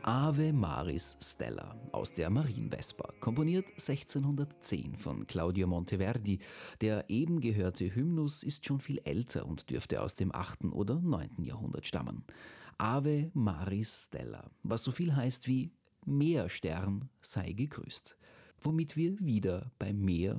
Ave Maris Stella aus der Marienvesper, komponiert 1610 von Claudio Monteverdi. Der eben gehörte Hymnus ist schon viel älter und dürfte aus dem 8. oder 9. Jahrhundert stammen. Ave Maris Stella, was so viel heißt wie Meerstern sei gegrüßt. Womit wir wieder beim Meer